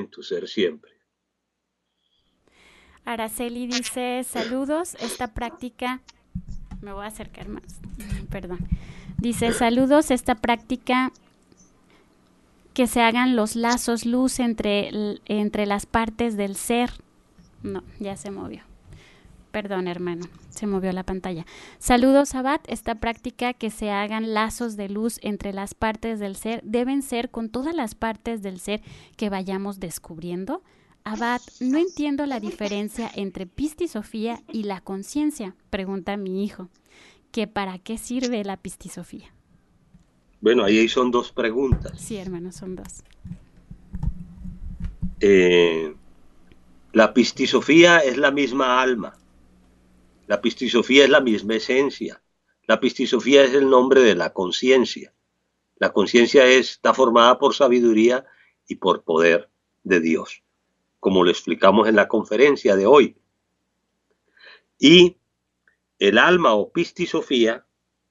tu ser siempre. Araceli dice, saludos, esta práctica, me voy a acercar más, perdón. Dice, saludos, esta práctica que se hagan los lazos luz entre las partes del ser. No, ya se movió. Perdón, hermano, se movió la pantalla. Saludos, Abad. Esta práctica que se hagan lazos de luz entre las partes del ser deben ser con todas las partes del ser que vayamos descubriendo. Abad, no entiendo la diferencia entre pistisofía y la conciencia, pregunta mi hijo. ¿Que para qué sirve la pistisofía? Bueno, ahí son dos preguntas. Sí, hermano, son dos. La pistisofía es la misma alma. La pistisofía es la misma esencia. La pistisofía es el nombre de la conciencia. La conciencia está formada por sabiduría y por poder de Dios, como lo explicamos en la conferencia de hoy. Y el alma o pistisofía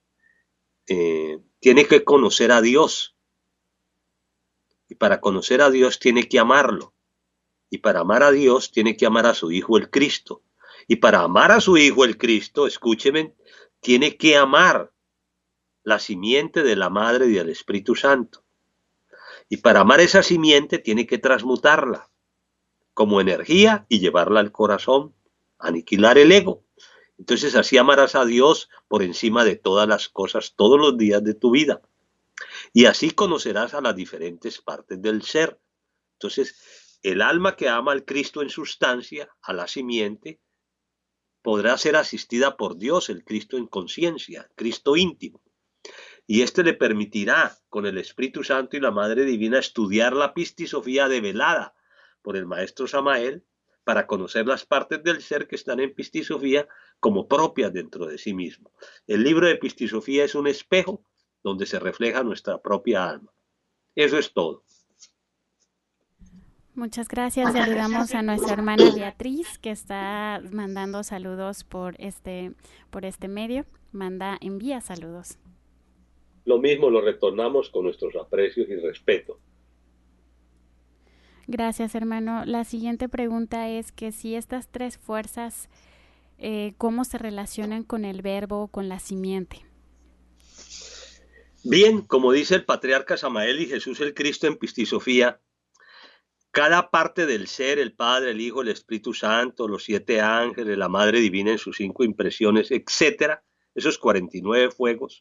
tiene que conocer a Dios. Y para conocer a Dios tiene que amarlo. Y para amar a Dios tiene que amar a su Hijo el Cristo. Y para amar a su Hijo el Cristo, escúcheme, tiene que amar la simiente de la Madre y del Espíritu Santo. Y para amar esa simiente tiene que transmutarla como energía y llevarla al corazón, aniquilar el ego. Entonces así amarás a Dios por encima de todas las cosas todos los días de tu vida. Y así conocerás a las diferentes partes del ser. Entonces, el alma que ama al Cristo en sustancia, a la simiente, podrá ser asistida por Dios, el Cristo en conciencia, Cristo íntimo. Y este le permitirá, con el Espíritu Santo y la Madre Divina, estudiar la pistisofía develada por el Maestro Samael, para conocer las partes del ser que están en pistisofía como propias dentro de sí mismo. El libro de pistisofía es un espejo donde se refleja nuestra propia alma. Eso es todo. Muchas gracias. Saludamos a nuestra hermana Beatriz, que está mandando saludos por este medio. Envía saludos. Lo mismo lo retornamos con nuestros aprecios y respeto. Gracias, hermano. La siguiente pregunta es que si estas tres fuerzas, ¿cómo se relacionan con el verbo, con la simiente? Bien, como dice el patriarca Samael y Jesús el Cristo en pistisofía, cada parte del ser, el Padre, el Hijo, el Espíritu Santo, los 7 ángeles, la Madre Divina en sus 5 impresiones, etcétera, esos 49 fuegos,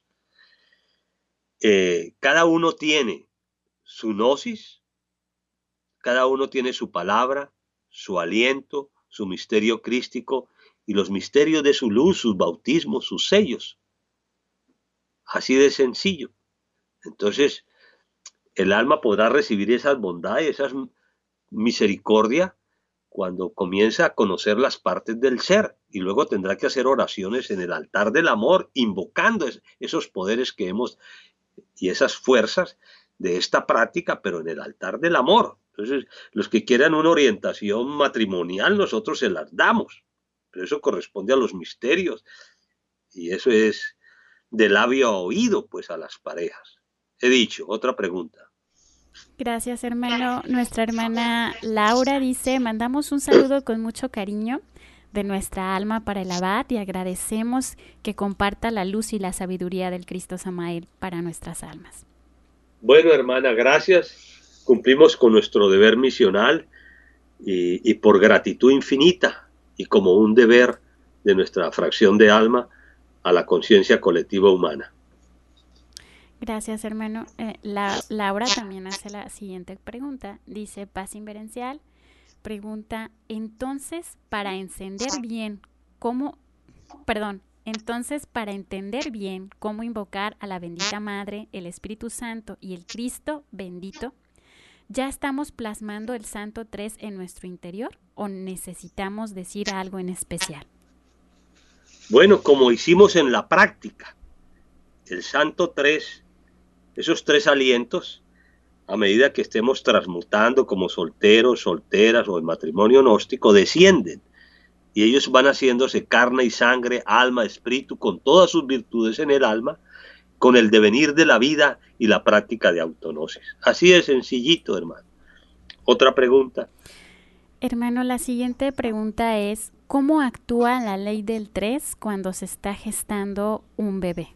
cada uno tiene su gnosis, cada uno tiene su palabra, su aliento, su misterio crístico y los misterios de su luz, sus bautismos, sus sellos. Así de sencillo. Entonces, el alma podrá recibir esas bondades, esas misericordia, cuando comienza a conocer las partes del ser, y luego tendrá que hacer oraciones en el altar del amor, invocando esos poderes que hemos y esas fuerzas de esta práctica, pero en el altar del amor. Entonces, los que quieran una orientación matrimonial, nosotros se las damos, pero eso corresponde a los misterios, y eso es de labio a oído, pues, a las parejas. He dicho. Otra pregunta. Gracias, hermano. Nuestra hermana Laura dice, mandamos un saludo con mucho cariño de nuestra alma para el Abad y agradecemos que comparta la luz y la sabiduría del Cristo Samael para nuestras almas. Bueno, hermana, gracias. Cumplimos con nuestro deber misional y por gratitud infinita y como un deber de nuestra fracción de alma a la conciencia colectiva humana. Gracias, hermano. Laura también hace la siguiente pregunta. Dice, Paz Inverencial, pregunta, entonces, para entender bien cómo invocar a la bendita Madre, el Espíritu Santo y el Cristo bendito, ¿ya estamos plasmando el Santo Tres en nuestro interior o necesitamos decir algo en especial? Bueno, como hicimos en la práctica, el Santo Tres, esos 3 alientos, a medida que estemos transmutando como solteros, solteras o en matrimonio gnóstico, descienden. Y ellos van haciéndose carne y sangre, alma, espíritu, con todas sus virtudes en el alma, con el devenir de la vida y la práctica de autognosis. Así de sencillito, hermano. Otra pregunta. Hermano, la siguiente pregunta es, ¿cómo actúa la ley del 3 cuando se está gestando un bebé?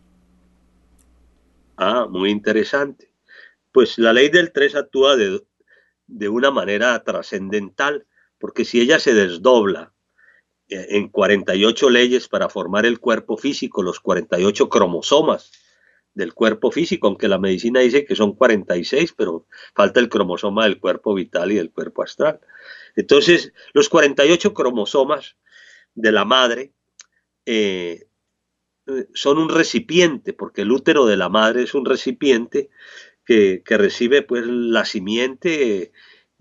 Muy interesante. Pues la ley del 3 actúa de una manera trascendental, porque si ella se desdobla en 48 leyes para formar el cuerpo físico, los 48 cromosomas del cuerpo físico, aunque la medicina dice que son 46, pero falta el cromosoma del cuerpo vital y del cuerpo astral. Entonces, los 48 cromosomas de la madre eh, son un recipiente, porque el útero de la madre es un recipiente que recibe pues la simiente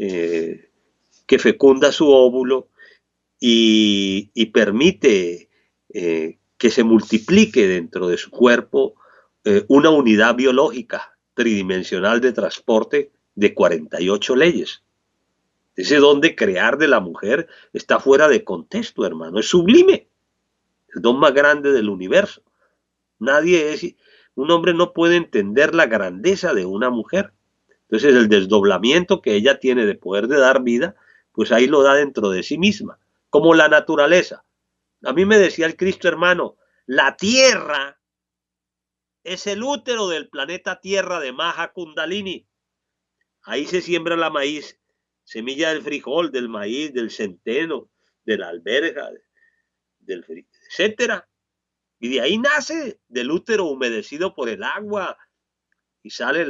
que fecunda su óvulo y permite que se multiplique dentro de su cuerpo una unidad biológica tridimensional de transporte de 48 leyes. Ese don de crear de la mujer está fuera de contexto, hermano. Es sublime. El don más grande del universo. Nadie es, un hombre no puede entender la grandeza de una mujer. Entonces el desdoblamiento que ella tiene de poder de dar vida, pues ahí lo da dentro de sí misma, como la naturaleza. A mí me decía el Cristo hermano, la tierra es el útero del planeta Tierra de Maha Kundalini. Ahí se siembra la maíz, semilla del frijol, del maíz, del centeno, de la alberja, del frijol, etcétera. Y de ahí nace, del útero humedecido por el agua, y sale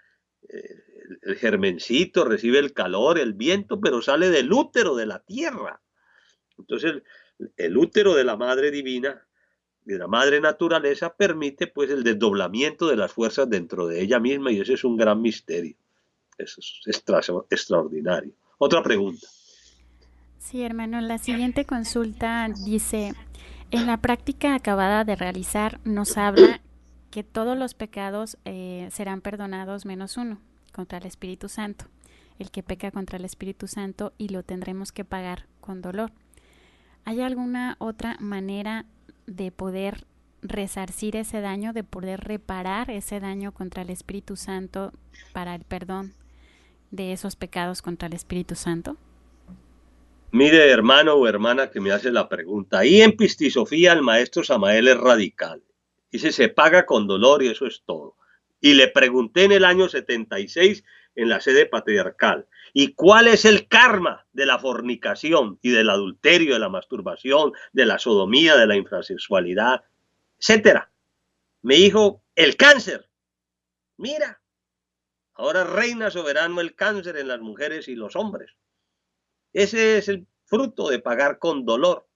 el germencito, recibe el calor, el viento, pero sale del útero de la tierra. Entonces, el útero de la madre divina, de la madre naturaleza, permite pues el desdoblamiento de las fuerzas dentro de ella misma, y ese es un gran misterio. Eso es extraordinario. Otra pregunta. Sí, hermano, la siguiente consulta dice, en la práctica acabada de realizar nos habla que todos los pecados serán perdonados menos uno, contra el Espíritu Santo, el que peca contra el Espíritu Santo, y lo tendremos que pagar con dolor. ¿Hay alguna otra manera de poder resarcir ese daño, de poder reparar ese daño contra el Espíritu Santo para el perdón de esos pecados contra el Espíritu Santo? Mire, hermano o hermana que me hace la pregunta. Ahí en Pistisofía el maestro Samael es radical. Dice, se paga con dolor y eso es todo. Y le pregunté en el año 76 en la sede patriarcal, ¿y cuál es el karma de la fornicación y del adulterio, de la masturbación, de la sodomía, de la infrasexualidad, etcétera? Me dijo, el cáncer. Mira, ahora reina soberano el cáncer en las mujeres y los hombres. Ese es el fruto de pagar con dolor.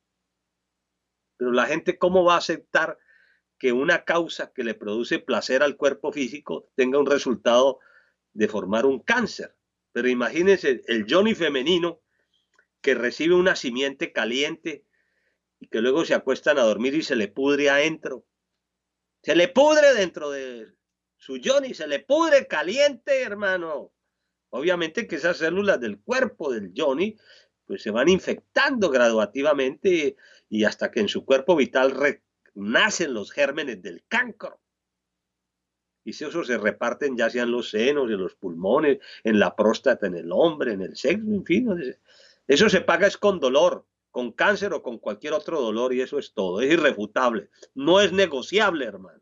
Pero la gente, ¿cómo va a aceptar que una causa que le produce placer al cuerpo físico tenga un resultado de formar un cáncer? Pero imagínense el Johnny femenino que recibe una simiente caliente y que luego se acuestan a dormir y se le pudre adentro. Se le pudre dentro de su Johnny, se le pudre caliente, hermano. Obviamente que esas células del cuerpo del Johnny pues se van infectando graduativamente y hasta que en su cuerpo vital nacen los gérmenes del cancro. Y esos se reparten ya sea en los senos, en los pulmones, en la próstata, en el hombre, en el sexo, en fin. Eso se paga es con dolor, con cáncer o con cualquier otro dolor, y eso es todo. Es irrefutable. No es negociable, hermano.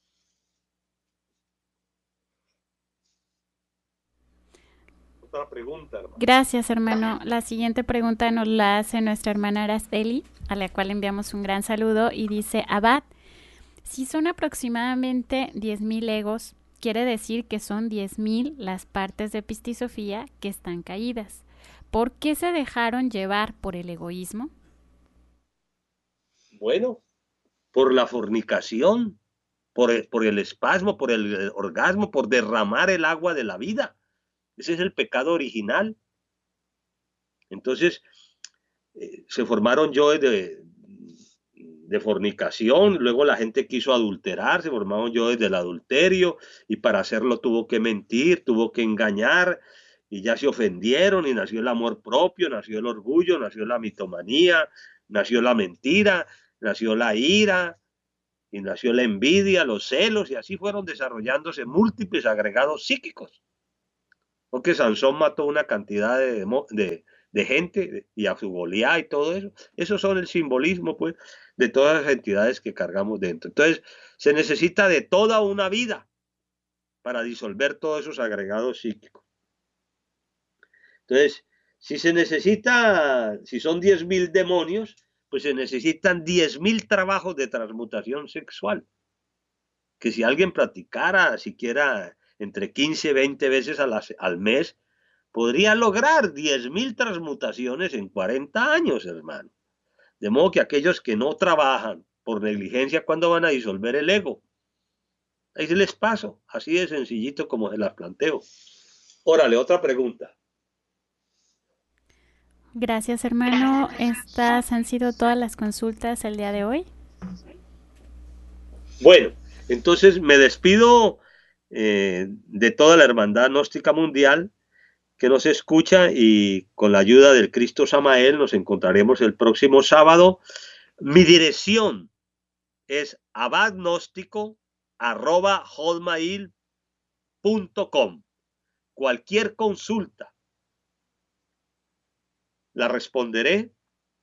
Otra pregunta, hermano. Gracias, hermano. La siguiente pregunta nos la hace nuestra hermana Araceli, a la cual enviamos un gran saludo, y dice, Abad, si son aproximadamente 10.000 egos, quiere decir que son 10.000 las partes de Pistisofía que están caídas. ¿Por qué se dejaron llevar por el egoísmo? Bueno, por la fornicación, por el espasmo, por el orgasmo, por derramar el agua de la vida. Ese es el pecado original. Entonces, se formaron yoes de fornicación, luego la gente quiso adulterar, se formaron yoes del adulterio, y para hacerlo tuvo que mentir, tuvo que engañar, y ya se ofendieron, y nació el amor propio, nació el orgullo, nació la mitomanía, nació la mentira, nació la ira, y nació la envidia, los celos, y así fueron desarrollándose múltiples agregados psíquicos. Porque Sansón mató una cantidad de gente y a su Goliat y todo eso. Esos son el simbolismo, pues, de todas las entidades que cargamos dentro. Entonces, se necesita de toda una vida para disolver todos esos agregados psíquicos. Entonces, si se necesita, si son 10.000 demonios, pues se necesitan 10.000 trabajos de transmutación sexual. Que si alguien practicara siquiera entre 15 y 20 veces al mes, podría lograr 10.000 transmutaciones en 40 años, hermano. De modo que aquellos que no trabajan por negligencia, ¿cuándo van a disolver el ego? Ahí se les paso, así de sencillito como se las planteo. Órale, otra pregunta. Gracias, hermano. Estas han sido todas las consultas el día de hoy. Bueno, entonces me despido de toda la hermandad gnóstica mundial que nos escucha, y con la ayuda del Cristo Samael nos encontraremos el próximo sábado. Mi dirección es abadgnóstico@hotmail.com. Cualquier consulta la responderé.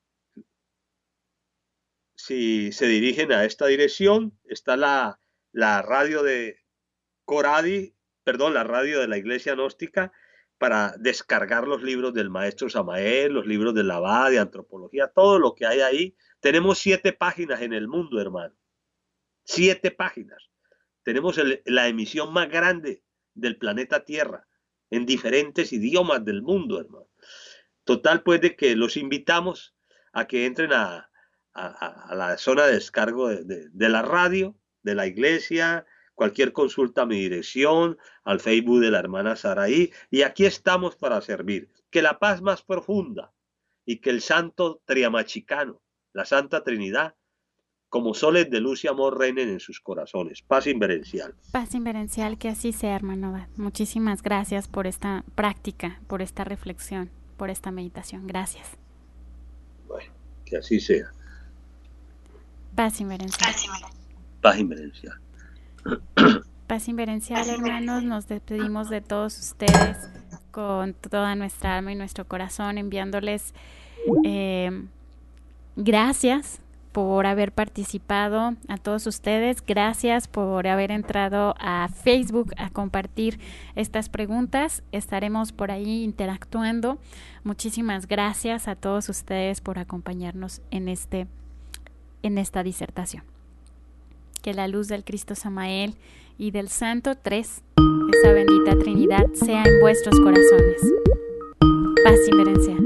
Si se dirigen a esta dirección, está la radio de Coradi, perdón, la radio de la Iglesia Gnóstica, para descargar los libros del maestro Samael, los libros del Abad, de antropología, todo lo que hay ahí. Tenemos 7 páginas en el mundo, hermano. 7 páginas. Tenemos la emisión más grande del planeta Tierra, en diferentes idiomas del mundo, hermano. Total, pues, de que los invitamos a que entren a la zona de descargo de la radio, de la iglesia. Cualquier consulta a mi dirección, al Facebook de la hermana Saraí, y aquí estamos para servir. Que la paz más profunda y que el santo triamachicano, la Santa Trinidad, como soles de luz y amor, reinen en sus corazones. Paz inverencial. Paz inverencial, que así sea, hermano. Muchísimas gracias por esta práctica, por esta reflexión, por esta meditación. Gracias. Bueno, que así sea. Paz inverencial. Paz inverencial. Paz inverencial, hermanos. Nos despedimos de todos ustedes con toda nuestra alma y nuestro corazón, enviándoles gracias por haber participado, a todos ustedes. Gracias por haber entrado a Facebook a compartir estas preguntas. Estaremos por ahí interactuando. Muchísimas gracias a todos ustedes por acompañarnos en esta disertación. Que la luz del Cristo Samael y del Santo Tres, esa bendita Trinidad, sea en vuestros corazones. Paz inverencial.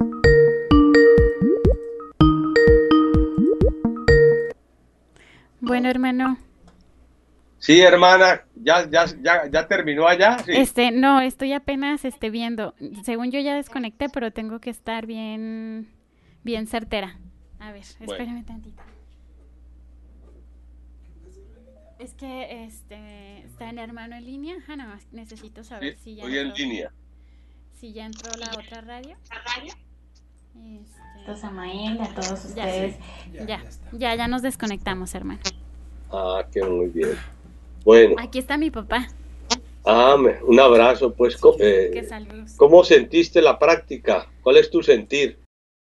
Bueno, hermano. Sí, hermana, ya terminó allá. Sí. No, estoy apenas viendo. Según yo ya desconecté, pero tengo que estar bien certera. A ver, espérame tantito. Es que está el hermano en línea. Nada más necesito saber si ya estoy en línea. Si ya entró la otra radio. Samael, a todos ustedes. Ya nos desconectamos, hermano. Ah, qué muy bien. Bueno. Aquí está mi papá. Un abrazo, pues. ¿Cómo sentiste la práctica? ¿Cuál es tu sentir?